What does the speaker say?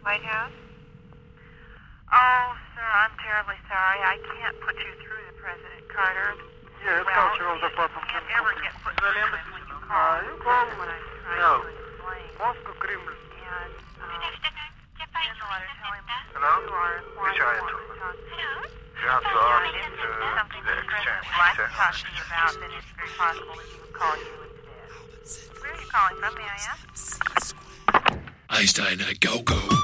White House? Oh, sir, I'm terribly sorry. I can't put you through to President Carter. Yes, Cultural Department. You can't ever get put through to him when you call. That's what I'm trying to explain. Moscow, Kremlin. And, in the letter, tell him Hello? you are informed Which you item? want to talk to him. Just If it's something that the President would like to talk to you about, then it's very possible that he would call you instead. Where are you calling from, may I ask? Einstein, go, go.